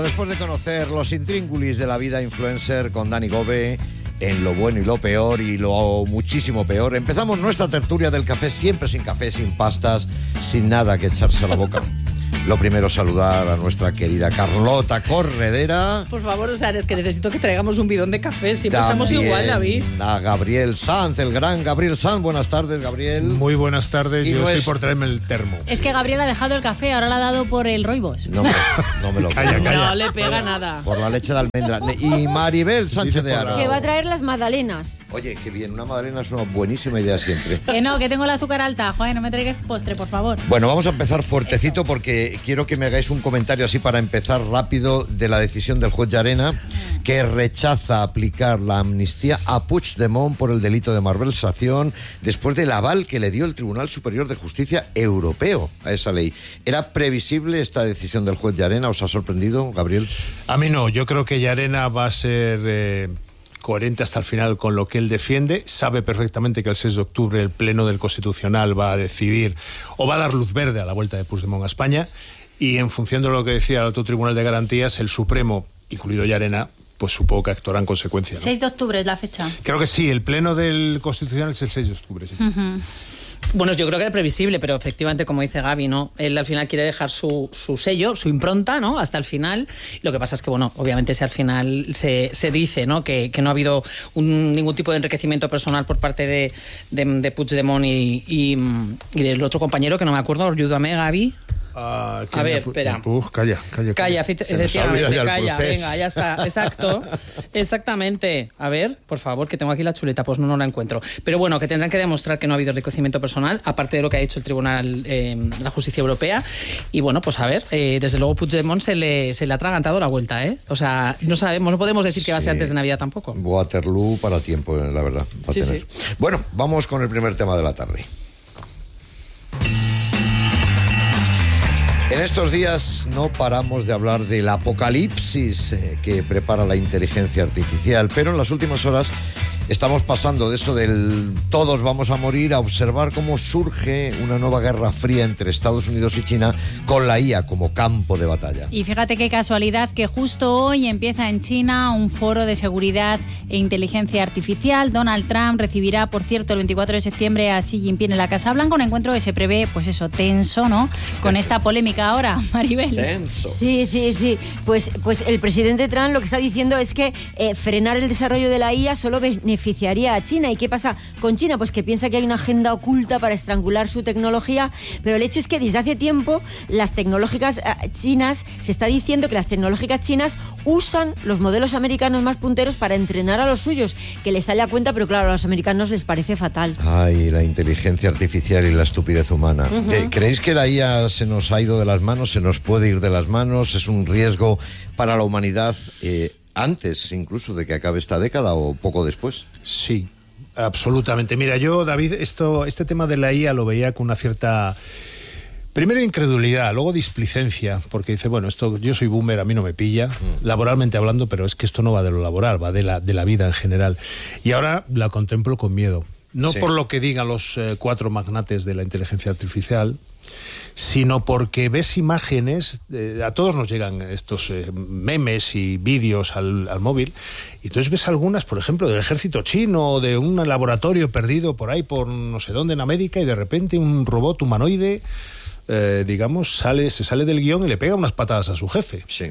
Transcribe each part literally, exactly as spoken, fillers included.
Después de conocer los intríngulis de la vida influencer con Dani Gove, en lo bueno y lo peor y lo muchísimo peor, empezamos nuestra tertulia del café, siempre sin café, sin pastas, sin nada que echarse a la boca. Lo primero, saludar a nuestra querida Carlota Corredera. Por favor, o sea, es que necesito que traigamos un bidón de café. Siempre También estamos igual, David. A Gabriel Sanz, el gran Gabriel Sanz. Buenas tardes, Gabriel. Muy buenas tardes. Y Yo no estoy es... por traerme el termo. Es que Gabriel ha dejado el café, ahora lo ha dado por el Roibos. No me, no me lo calla, calla. No le pega nada. Por la leche de almendra. Y Maribel Sánchez de Ara. Que va a traer las magdalenas. Oye, qué bien. Una magdalena es una buenísima idea siempre. Que no, que tengo el azúcar alta. Joder, no me traigas postre, por favor. Bueno, vamos a empezar fuertecito porque quiero que me hagáis un comentario así para empezar rápido de la decisión del juez Llarena, que rechaza aplicar la amnistía a Puigdemont por el delito de malversación después del aval que le dio el Tribunal Superior de Justicia Europeo a esa ley. ¿Era previsible esta decisión del juez Llarena? ¿Os ha sorprendido, Gabriel? A mí no. Yo creo que Llarena va a ser eh, coherente hasta el final con lo que él defiende. Sabe perfectamente que el seis de octubre el Pleno del Constitucional va a decidir o va a dar luz verde a la vuelta de Puigdemont a España. Y en función de lo que decía el Alto Tribunal de Garantías, el Supremo, incluido Llarena, pues supongo que actuará en consecuencia, ¿no? seis de octubre es la fecha. Creo que sí, el Pleno del Constitucional es el seis de octubre, sí. Uh-huh. Bueno, yo creo que es previsible, pero efectivamente, como dice Gaby, ¿no? Él al final quiere dejar su, su sello, su impronta, ¿no? Hasta el final. Lo que pasa es que, bueno, obviamente si al final se, se dice, ¿no? Que, que no ha habido un, ningún tipo de enriquecimiento personal por parte de, de, de Puigdemont y, y, y del otro compañero, que no me acuerdo, ayúdame, Gaby. Uh, a ver, espera. Uh, calla, calla, calla. Calla, ya calla, venga, ya está, exacto, exactamente. A ver, por favor, que tengo aquí la chuleta, pues no, no la encuentro. Pero bueno, que tendrán que demostrar que no ha habido enriquecimiento personal, aparte de lo que ha hecho el Tribunal eh, de la Justicia Europea. Y bueno, pues a ver, eh, desde luego Puigdemont se le, se le ha atragantado la vuelta, ¿eh? O sea, no sabemos, no podemos decir que va a ser antes de Navidad tampoco. Waterloo para tiempo, la verdad. Va sí, a tener. sí. Bueno, vamos con el primer tema de la tarde. En estos días no paramos de hablar del apocalipsis eh, que prepara la inteligencia artificial, pero en las últimas horas estamos pasando de eso del todos vamos a morir a observar cómo surge una nueva guerra fría entre Estados Unidos y China con la I A como campo de batalla. Y fíjate qué casualidad que justo hoy empieza en China un foro de seguridad e inteligencia artificial. Donald Trump recibirá, por cierto, el veinticuatro de septiembre a Xi Jinping en la Casa Blanca, un encuentro que se prevé, pues eso, tenso, ¿no? Con esta polémica ahora, Maribel. Tenso. Sí, sí, sí. Pues, pues el presidente Trump lo que está diciendo es que eh, frenar el desarrollo de la I A solo beneficiaría a China. ¿Y qué pasa con China? Pues que piensa que hay una agenda oculta para estrangular su tecnología, pero el hecho es que desde hace tiempo las tecnológicas eh, chinas, se está diciendo que las tecnológicas chinas usan los modelos americanos más punteros para entrenar a los suyos, que les sale a cuenta, pero claro, a los americanos les parece fatal. Ay, la inteligencia artificial y la estupidez humana. Uh-huh. Eh, ¿Creéis que la I A se nos ha ido de las manos, se nos puede ir de las manos? ¿Es un riesgo para la humanidad eh, antes incluso de que acabe esta década o poco después? Sí, absolutamente. Mira, yo, David, esto, este tema de la I A lo veía con una cierta... Primero incredulidad, luego displicencia, porque dice, bueno, esto yo soy boomer, a mí no me pilla, mm. laboralmente hablando, pero es que esto no va de lo laboral, va de la, de la vida en general. Y ahora la contemplo con miedo. No sí. por lo que digan los eh, cuatro magnates de la inteligencia artificial, sino porque ves imágenes, eh, a todos nos llegan estos eh, memes y vídeos al, al móvil, y entonces ves algunas, por ejemplo, del ejército chino, de un laboratorio perdido por ahí, por no sé dónde en América, y de repente un robot humanoide, eh, digamos, sale, se sale del guión y le pega unas patadas a su jefe. Sí.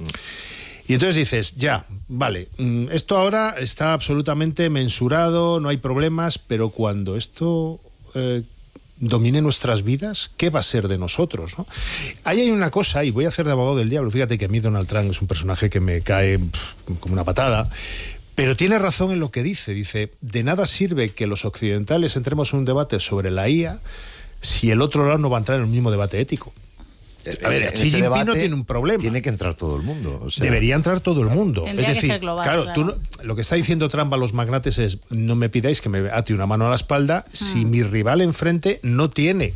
Y entonces dices, ya, vale, esto ahora está absolutamente mensurado, no hay problemas, pero cuando esto eh, domine nuestras vidas, ¿qué va a ser de nosotros, ¿no? Ahí hay una cosa, y voy a hacer de abogado del diablo, fíjate que a mí Donald Trump es un personaje que me cae pff, como una patada, pero tiene razón en lo que dice, dice, de nada sirve que los occidentales entremos en un debate sobre la I A si el otro lado no va a entrar en el mismo debate ético. A ver, Xi Jinping no tiene un problema. Tiene que entrar todo el mundo. O sea, debería entrar todo el mundo. Tendría es decir, que ser global, claro, claro. Tú no, lo que está diciendo Trump a los magnates es, no me pidáis que me ate una mano a la espalda mm. si mi rival enfrente no tiene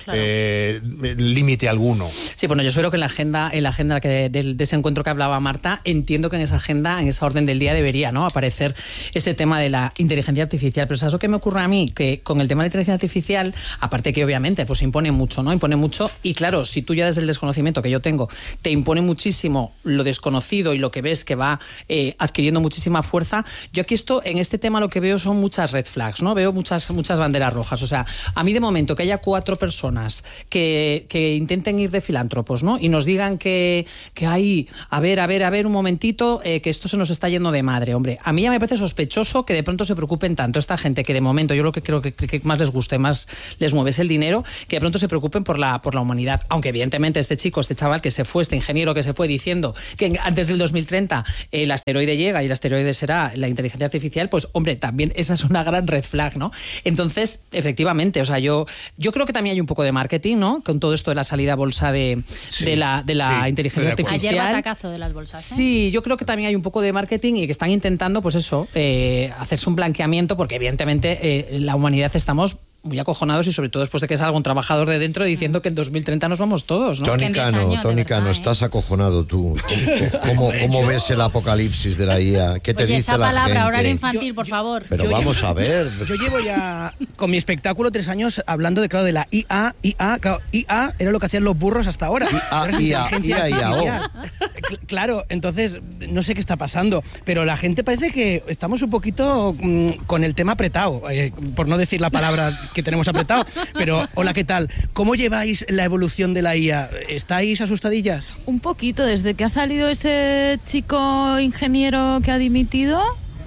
Claro. eh, límite alguno. Sí, bueno, yo creo que en la agenda, en la agenda que, de, de ese encuentro que hablaba Marta, entiendo que en esa agenda, en esa orden del día debería, ¿no?, aparecer ese tema de la inteligencia artificial. Pero ¿sabes lo que me ocurre a mí? Que con el tema de la inteligencia artificial, aparte que obviamente pues impone mucho, ¿no? Impone mucho, y claro, si tú ya desde el desconocimiento que yo tengo te impone muchísimo lo desconocido y lo que ves que va eh, adquiriendo muchísima fuerza, yo aquí esto, en este tema lo que veo son muchas red flags, ¿no? Veo muchas, muchas banderas rojas. O sea, a mí de momento que haya cuatro personas que, que intenten ir de filántropos, ¿no?, y nos digan que, que hay, a ver, a ver, a ver, un momentito, eh, que esto se nos está yendo de madre, hombre. A mí ya me parece sospechoso que de pronto se preocupen tanto esta gente, que de momento yo lo que creo que, que más les guste, más les mueve es el dinero, que de pronto se preocupen por la, por la humanidad. Aunque evidentemente este chico, este chaval que se fue, este ingeniero que se fue diciendo que antes del dos mil treinta el asteroide llega y el asteroide será la inteligencia artificial, pues hombre, también esa es una gran red flag, ¿no? Entonces, efectivamente, o sea, yo, yo creo que también hay un poco de marketing, ¿no?, con todo esto de la salida a bolsa de, sí, de la, de la sí, inteligencia artificial. Ayer batacazo de las bolsas, ¿eh? Sí, yo creo que también hay un poco de marketing y que están intentando, pues eso, eh, hacerse un blanqueamiento, porque evidentemente eh, la humanidad estamos muy acojonados, y sobre todo después de que salga un trabajador de dentro diciendo que en dos mil treinta nos vamos todos, ¿no? Tony Cano, Tony Cano, estás acojonado tú. ¿Cómo, cómo, cómo ves el apocalipsis de la I A? ¿Qué te Oye, dice esa la palabra, gente? horario infantil, Yo- por yo- favor. Pero Yo vamos llevo- a ver. Yo llevo ya con mi espectáculo tres años hablando de, claro, de la I A, I A, claro, I A era lo que hacían los burros hasta ahora. Ahora es I A, inteligencia I A, I A, O. artificial. Cl- Claro, entonces no sé qué está pasando, pero la gente parece que estamos un poquito mm, con el tema apretado, eh, por no decir la palabra que tenemos apretado, pero hola, ¿qué tal? ¿Cómo lleváis la evolución de la I A? ¿Estáis asustadillas? Un poquito, desde que ha salido ese chico ingeniero que ha dimitido,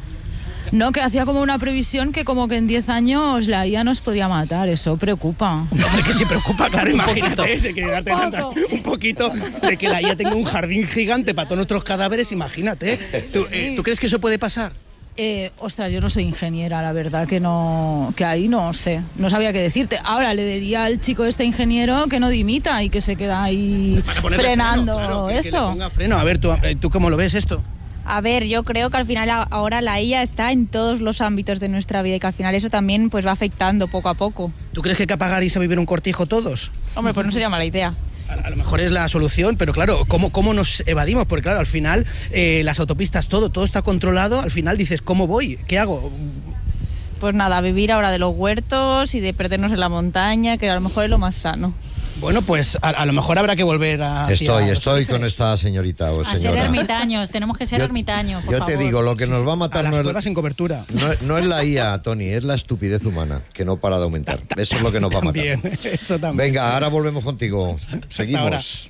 no, que hacía como una previsión que como que en diez años la I A nos podía matar, eso preocupa. Hombre, que se preocupa, claro, Un imagínate, poquito. de que darte Un tanta- poco. un poquito de que la I A tenga un jardín gigante para todos nuestros cadáveres, imagínate. ¿Tú, eh, ¿tú crees que eso puede pasar? Eh, ostras, yo no soy ingeniera, la verdad que no, que ahí no sé, no sabía qué decirte. Ahora le diría al chico este ingeniero que no dimita y que se queda ahí Para ponerle frenando freno, claro, que- que le eso. ponga freno. A ver, ¿tú, eh, ¿tú cómo lo ves esto? A ver, yo creo que al final a- ahora la I A está en todos los ámbitos de nuestra vida y que al final eso también pues va afectando poco a poco. ¿Tú crees que hay que apagar y irse a vivir un cortijo todos? Hombre, pues no sería mala idea. A, a lo mejor es la solución, pero claro, ¿cómo, cómo nos evadimos? Porque claro, al final eh, las autopistas, todo, todo está controlado. Al final dices, ¿cómo voy? ¿Qué hago? Pues nada, vivir ahora de los huertos y de perdernos en la montaña, que a lo mejor es lo más sano. Bueno, pues a, a lo mejor habrá que volver a... Estoy, estoy con esta señorita o A ser señora. ermitaños, tenemos que ser Yo- ermitaños, por Yo te favor. digo, lo que nos va a A matar las no es, pruebas sin cobertura. no, es- no es la I A, Tony, es la estupidez humana, que no para de aumentar. Eso es lo que nos va a matar. También, eso también. Venga, ahora volvemos contigo. Seguimos.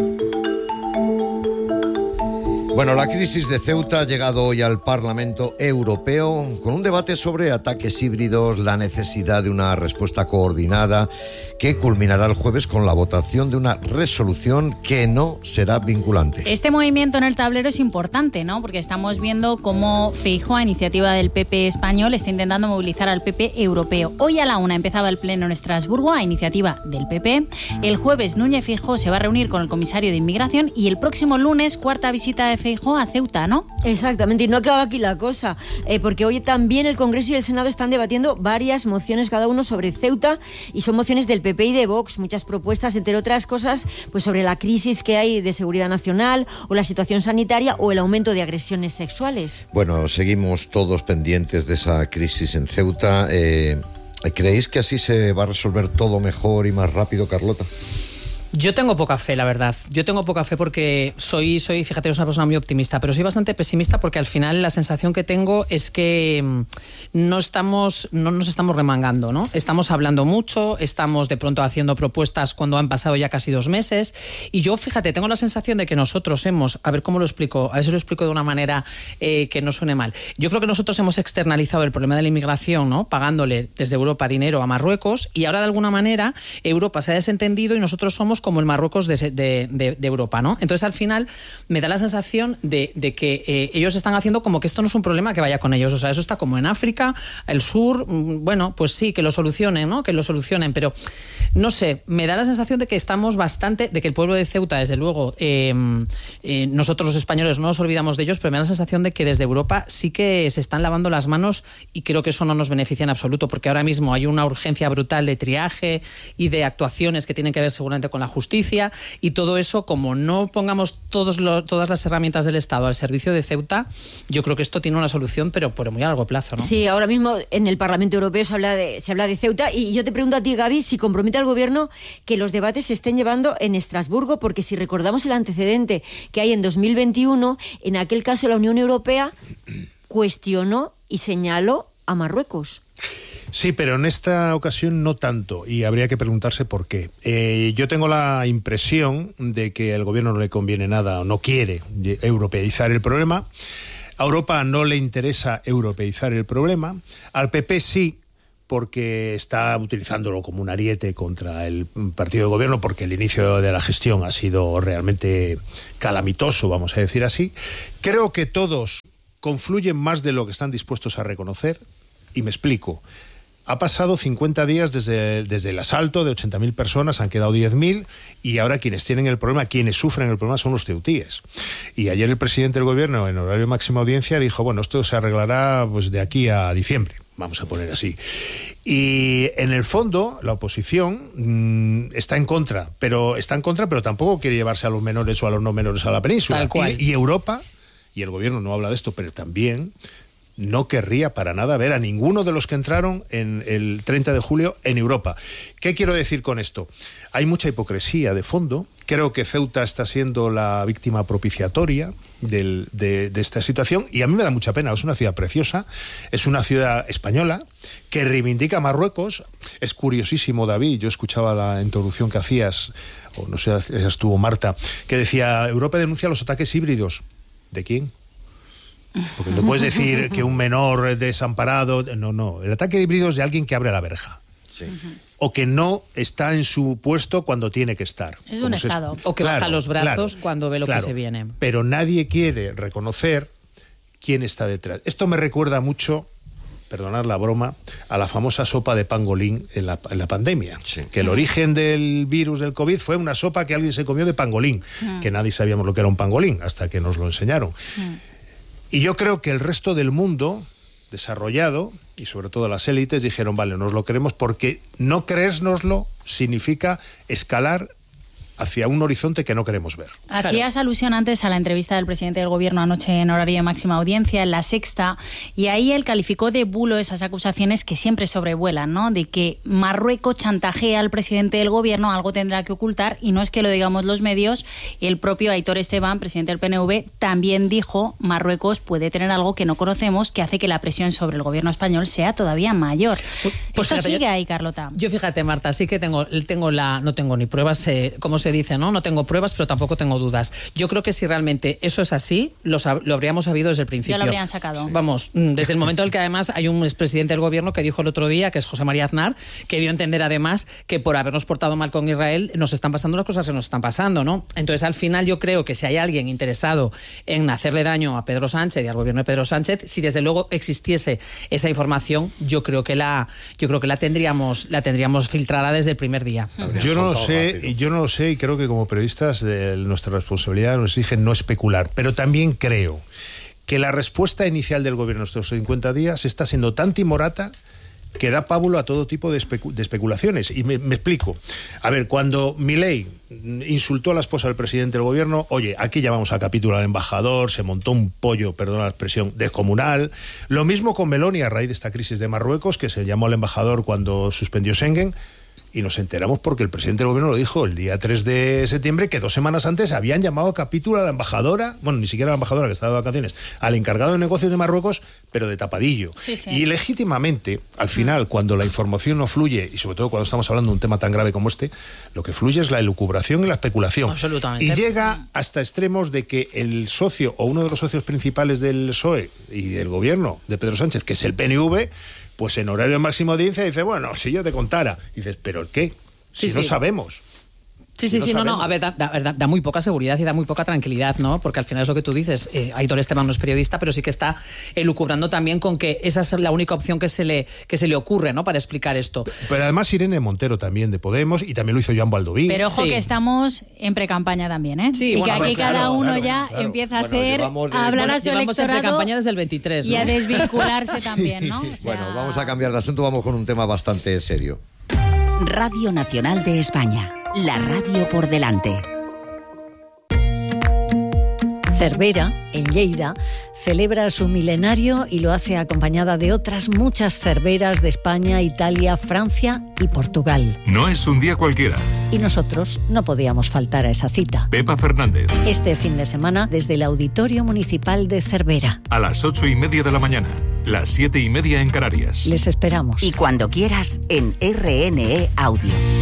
Bueno, la crisis de Ceuta ha llegado hoy al Parlamento Europeo con un debate sobre ataques híbridos, la necesidad de una respuesta coordinada que culminará el jueves con la votación de una resolución que no será vinculante. Este movimiento en el tablero es importante, ¿no? Porque estamos viendo cómo Feijóo, a iniciativa del P P español, está intentando movilizar al P P europeo. Hoy a la una empezaba el pleno en Estrasburgo, a iniciativa del P P. El jueves Núñez Feijóo se va a reunir con el comisario de Inmigración y el próximo lunes, cuarta visita de Feijóo a Ceuta, ¿no? Exactamente, y no acaba aquí la cosa, eh, porque hoy también el Congreso y el Senado están debatiendo varias mociones cada uno sobre Ceuta, y son mociones del P P y de Vox, muchas propuestas, entre otras cosas, pues sobre la crisis que hay de seguridad nacional, o la situación sanitaria, o el aumento de agresiones sexuales. Bueno, seguimos todos pendientes de esa crisis en Ceuta. Eh, ¿Creéis que así se va a resolver todo mejor y más rápido, Carlota? Yo tengo poca fe, la verdad. Yo tengo poca fe porque soy, soy, fíjate, soy una persona muy optimista, pero soy bastante pesimista porque al final la sensación que tengo es que mm, no estamos, no nos estamos remangando, ¿no? Estamos hablando mucho, estamos de pronto haciendo propuestas cuando han pasado ya casi dos meses, y yo, fíjate, tengo la sensación de que nosotros hemos, a ver cómo lo explico, a ver si lo explico de una manera eh, que no suene mal. Yo creo que nosotros hemos externalizado el problema de la inmigración, ¿no? Pagándole desde Europa dinero a Marruecos, y ahora de alguna manera Europa se ha desentendido y nosotros somos como el Marruecos de, de, de, de Europa, ¿no? Entonces, al final, me da la sensación de, de que eh, ellos están haciendo como que esto no es un problema que vaya con ellos. O sea, eso está como en África, el sur, bueno, pues sí, que lo solucionen, ¿no? Que lo solucionen, pero no sé, me da la sensación de que estamos bastante, de que el pueblo de Ceuta, desde luego, eh, eh, nosotros los españoles no nos olvidamos de ellos, pero me da la sensación de que desde Europa sí que se están lavando las manos y creo que eso no nos beneficia en absoluto, porque ahora mismo hay una urgencia brutal de triaje y de actuaciones que tienen que ver seguramente con la justicia, y todo eso, como no pongamos todos lo, todas las herramientas del Estado al servicio de Ceuta, yo creo que esto tiene una solución, pero por muy a largo plazo, ¿no? Sí, ahora mismo en el Parlamento Europeo se habla de, se habla de Ceuta, y yo te pregunto a ti, Gaby, si compromete al Gobierno que los debates se estén llevando en Estrasburgo, porque si recordamos el antecedente que hay en dos mil veintiuno, en aquel caso la Unión Europea cuestionó y señaló a Marruecos. Sí, pero en esta ocasión no tanto, y habría que preguntarse por qué. Eh, yo tengo la impresión de que al gobierno no le conviene nada o no quiere europeizar el problema. A Europa no le interesa europeizar el problema. Al P P sí, porque está utilizándolo como un ariete contra el partido de gobierno, porque el inicio de la gestión ha sido realmente calamitoso, vamos a decir así. Creo que todos confluyen más de lo que están dispuestos a reconocer, y me explico. Ha pasado cincuenta días desde, desde el asalto de ochenta mil personas, han quedado diez mil, y ahora quienes tienen el problema, quienes sufren el problema son los ceutíes. Y ayer el presidente del gobierno, en horario de máxima audiencia, dijo, bueno, esto se arreglará pues de aquí a diciembre, vamos a poner así. Y en el fondo, la oposición mmm, está en contra, pero está en contra, pero tampoco quiere llevarse a los menores o a los no menores a la península. Tal cual. Y, y Europa, y el gobierno no habla de esto, pero también no querría para nada ver a ninguno de los que entraron en el treinta de julio en Europa. ¿Qué quiero decir con esto? Hay mucha hipocresía de fondo. Creo que Ceuta está siendo la víctima propiciatoria del, de, de esta situación, y a mí me da mucha pena. Es una ciudad preciosa, es una ciudad española que reivindica a Marruecos. Es curiosísimo, David, yo escuchaba la introducción que hacías, o no sé si estuvo Marta, que decía, Europa denuncia los ataques híbridos. ¿De quién? Porque no puedes decir que un menor desamparado... No, no. El ataque de híbrido es de alguien que abre la verja. Sí. O que no está en su puesto cuando tiene que estar. Es un estado. Es... O que claro, baja los brazos claro, cuando ve lo claro, que se viene. Pero nadie quiere reconocer quién está detrás. Esto me recuerda mucho, perdonad la broma, a la famosa sopa de pangolín en la, en la pandemia. Sí. Que el origen del virus del COVID fue una sopa que alguien se comió de pangolín. Mm. Que nadie sabíamos lo que era un pangolín hasta que nos lo enseñaron. Mm. Y yo creo que el resto del mundo desarrollado, y sobre todo las élites, dijeron, vale, nos lo queremos, porque no creérnoslo significa escalar hacia un horizonte que no queremos ver. Hacías claro. alusión antes a la entrevista del presidente del gobierno anoche en horario de máxima audiencia, en La Sexta, y ahí él calificó de bulo esas acusaciones que siempre sobrevuelan, ¿no? De que Marruecos chantajea al presidente del gobierno, algo tendrá que ocultar, y no es que lo digamos los medios, el propio Aitor Esteban, presidente del P N V, también dijo, Marruecos puede tener algo que no conocemos, que hace que la presión sobre el gobierno español sea todavía mayor. Pues, pues ¿Esto fíjate, sigue yo, ahí, Carlota? Yo fíjate, Marta, sí que tengo, tengo la, no tengo ni pruebas, eh, como se dice, ¿no? No tengo pruebas, pero tampoco tengo dudas. Yo creo que si realmente eso es así, lo, lo habríamos sabido desde el principio. Ya lo habrían sacado. Vamos, desde el momento en el que además hay un expresidente del gobierno que dijo el otro día, que es José María Aznar, que dio a entender además que por habernos portado mal con Israel nos están pasando las cosas que nos están pasando, ¿no? Entonces, al final yo creo que si hay alguien interesado en hacerle daño a Pedro Sánchez y al gobierno de Pedro Sánchez, si desde luego existiese esa información, yo creo que la, yo creo que la tendríamos, la tendríamos filtrada desde el primer día. Yo no lo sé, yo no lo sé, y creo que como periodistas de nuestra responsabilidad nos exige no especular, pero también creo que la respuesta inicial del gobierno estos cincuenta días está siendo tan timorata que da pábulo a todo tipo de, especu de especulaciones. Y me, me explico. A ver, cuando Milei insultó a la esposa del presidente del gobierno, oye, aquí llamamos a capítulo al embajador, se montó un pollo, perdón la expresión, descomunal. Lo mismo con Meloni a raíz de esta crisis de Marruecos, que se llamó al embajador cuando suspendió Schengen. Y nos enteramos porque el presidente del gobierno lo dijo el día tres de septiembre, que dos semanas antes habían llamado a capítulo a la embajadora, bueno, ni siquiera a la embajadora que estaba de vacaciones, al encargado de negocios de Marruecos, pero de tapadillo. Sí, sí. Y legítimamente, al final, mm. cuando la información no fluye, y sobre todo cuando estamos hablando de un tema tan grave como este, lo que fluye es la elucubración y la especulación. Absolutamente. Y llega hasta extremos de que el socio, o uno de los socios principales del P S O E y del gobierno de Pedro Sánchez, que es el P N V, pues en horario de máxima audiencia dice, bueno, si yo te contara. Y dices, ¿pero qué? Si sí, no sí. sabemos. Sí, sí, sí, no, no, a ver, da, da, da muy poca seguridad y da muy poca tranquilidad, ¿no? Porque al final es lo que tú dices, eh, Aitor Esteban no es periodista, pero sí que está elucubrando también con que esa es la única opción que se le, que se le ocurre, ¿no? Para explicar esto. Pero además Irene Montero también de Podemos, y también lo hizo Joan Baldoví. Pero ojo Sí. que estamos en precampaña también, ¿eh? Sí, y bueno, que aquí claro, cada uno claro, ya claro. empieza a Bueno, hacer, llevamos de- a hablar Bueno, a su Llevamos en electorado precampaña desde el veintitrés, y a ¿no? desvincularse también, ¿no? O sea, Bueno, vamos a cambiar de asunto, vamos con un tema bastante serio. Radio Nacional de España, la radio por delante. Cervera, en Lleida, celebra su milenario y lo hace acompañada de otras muchas cerveras de España, Italia, Francia y Portugal. No es un día cualquiera. Y nosotros no podíamos faltar a esa cita. Pepa Fernández, Este fin de semana, desde el Auditorio Municipal de Cervera. a las ocho y media de la mañana, las siete y media en Canarias. Les esperamos. Y cuando quieras, en R N E Audio.